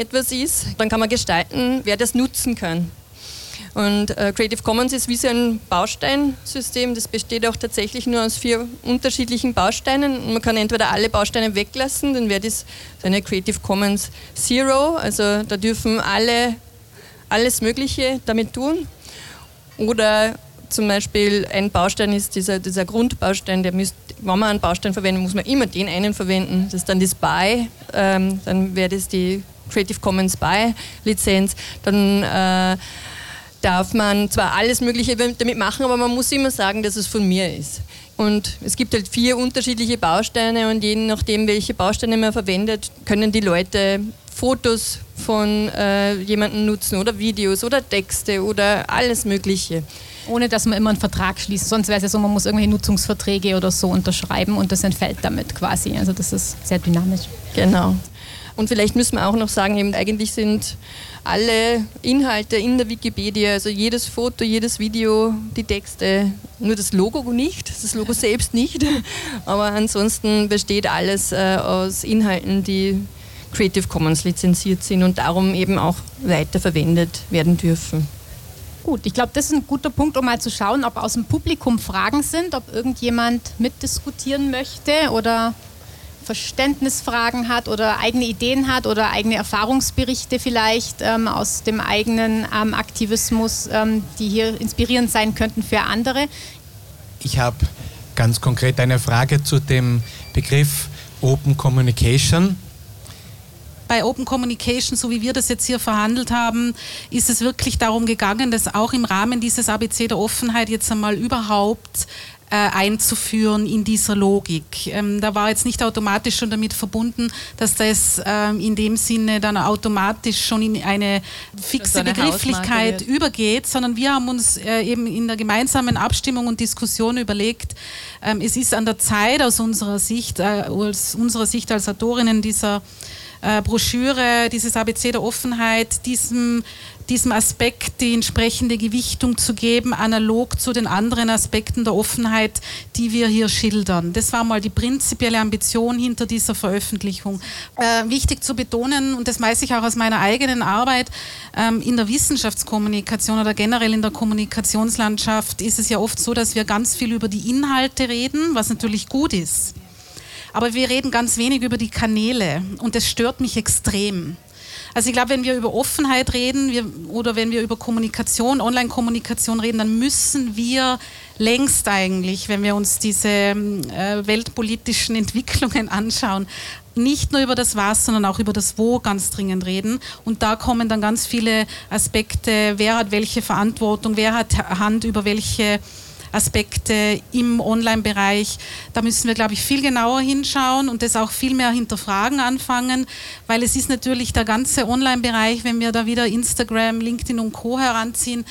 etwas ist, dann kann man gestalten, wer das nutzen kann. Und Creative Commons ist wie so ein Bausteinsystem, das besteht auch tatsächlich nur aus 4 unterschiedlichen Bausteinen. Man kann entweder alle Bausteine weglassen, dann wäre das eine Creative Commons Zero, also da dürfen alle alles Mögliche damit tun. Oder zum Beispiel ein Baustein ist dieser Grundbaustein, wenn man einen Baustein verwendet, muss man immer den einen verwenden. Das ist dann das BY, dann wäre das die Creative Commons BY Lizenz. Dann darf man zwar alles Mögliche damit machen, aber man muss immer sagen, dass es von mir ist. Und es gibt halt 4 unterschiedliche Bausteine und je nachdem, welche Bausteine man verwendet, können die Leute Fotos von jemandem nutzen oder Videos oder Texte oder alles Mögliche. Ohne dass man immer einen Vertrag schließt. Sonst wäre es ja so, man muss irgendwelche Nutzungsverträge oder so unterschreiben und das entfällt damit quasi. Also das ist sehr dynamisch. Genau. Und vielleicht müssen wir auch noch sagen, eben eigentlich sind alle Inhalte in der Wikipedia, also jedes Foto, jedes Video, die Texte, nur das Logo nicht, das Logo selbst nicht, aber ansonsten besteht alles aus Inhalten, die Creative Commons lizenziert sind und darum eben auch weiterverwendet werden dürfen. Gut, ich glaube, das ist ein guter Punkt, um mal zu schauen, ob aus dem Publikum Fragen sind, ob irgendjemand mitdiskutieren möchte oder Verständnisfragen hat oder eigene Ideen hat oder eigene Erfahrungsberichte vielleicht aus dem eigenen Aktivismus, die hier inspirierend sein könnten für andere. Ich habe ganz konkret eine Frage zu dem Begriff Open Communication. Bei Open Communication, so wie wir das jetzt hier verhandelt haben, ist es wirklich darum gegangen, das auch im Rahmen dieses ABC der Offenheit jetzt einmal überhaupt einzuführen in dieser Logik. Da war jetzt nicht automatisch schon damit verbunden, dass das in dem Sinne dann automatisch schon in eine fixe Begrifflichkeit übergeht, sondern wir haben uns eben in der gemeinsamen Abstimmung und Diskussion überlegt, es ist an der Zeit aus unserer Sicht als Autorinnen dieser Broschüre, dieses ABC der Offenheit, diesem Aspekt die entsprechende Gewichtung zu geben, analog zu den anderen Aspekten der Offenheit, die wir hier schildern. Das war mal die prinzipielle Ambition hinter dieser Veröffentlichung. Wichtig zu betonen, und das weiß ich auch aus meiner eigenen Arbeit, in der Wissenschaftskommunikation oder generell in der Kommunikationslandschaft ist es ja oft so, dass wir ganz viel über die Inhalte reden, was natürlich gut ist. Aber wir reden ganz wenig über die Kanäle und das stört mich extrem. Also ich glaube, wenn wir über Offenheit reden oder wenn wir über Kommunikation, Online-Kommunikation reden, dann müssen wir längst eigentlich, wenn wir uns diese weltpolitischen Entwicklungen anschauen, nicht nur über das Was, sondern auch über das Wo ganz dringend reden. Und da kommen dann ganz viele Aspekte, wer hat welche Verantwortung, wer hat Hand über welche Aspekte im Online-Bereich. Da müssen wir, glaube ich, viel genauer hinschauen und das auch viel mehr hinterfragen anfangen, weil es ist natürlich der ganze Online-Bereich, wenn wir da wieder Instagram, LinkedIn und Co. heranziehen.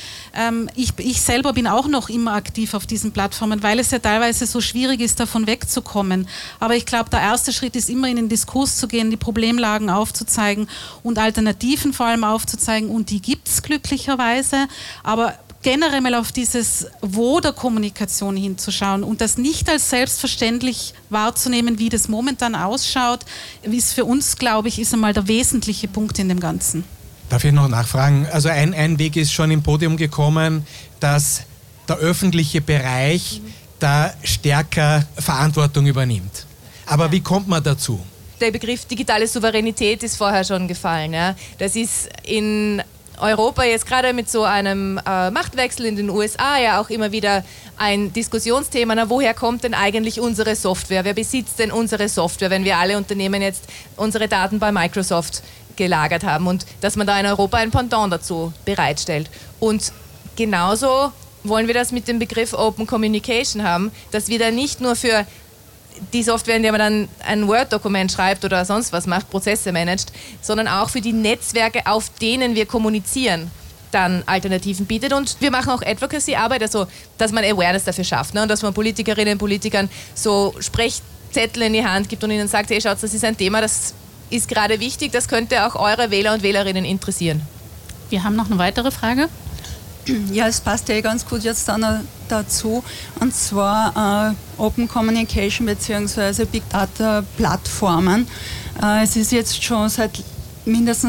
Ich selber bin auch noch immer aktiv auf diesen Plattformen, weil es ja teilweise so schwierig ist, davon wegzukommen. Aber ich glaube, der erste Schritt ist immer in den Diskurs zu gehen, die Problemlagen aufzuzeigen und Alternativen vor allem aufzuzeigen und die gibt es glücklicherweise, aber generell mal auf dieses Wo der Kommunikation hinzuschauen und das nicht als selbstverständlich wahrzunehmen, wie das momentan ausschaut, ist für uns, glaube ich, ist einmal der wesentliche Punkt in dem Ganzen. Darf ich noch nachfragen? Also ein Weg ist schon im Podium gekommen, dass der öffentliche Bereich da stärker Verantwortung übernimmt. Aber wie kommt man dazu? Der Begriff digitale Souveränität ist vorher schon gefallen. Ja? Das ist in Europa jetzt gerade mit so einem Machtwechsel in den USA ja auch immer wieder ein Diskussionsthema. Na, woher kommt denn eigentlich unsere Software? Wer besitzt denn unsere Software, wenn wir alle Unternehmen jetzt unsere Daten bei Microsoft gelagert haben und dass man da in Europa ein Pendant dazu bereitstellt. Und genauso wollen wir das mit dem Begriff Open Communication haben, dass wir da nicht nur für die Software, in der man dann ein Word-Dokument schreibt oder sonst was macht, Prozesse managt, sondern auch für die Netzwerke, auf denen wir kommunizieren, dann Alternativen bietet. Und wir machen auch Advocacy-Arbeit, also dass man Awareness dafür schafft, ne? Und dass man Politikerinnen und Politikern so Sprechzettel in die Hand gibt und ihnen sagt, hey, schaut, das ist ein Thema, das ist gerade wichtig, das könnte auch eure Wähler und Wählerinnen interessieren. Wir haben noch eine weitere Frage. Ja, es passt ja ganz gut jetzt dann dazu, und zwar Open Communication bzw. Big Data Plattformen. Es ist jetzt schon seit mindestens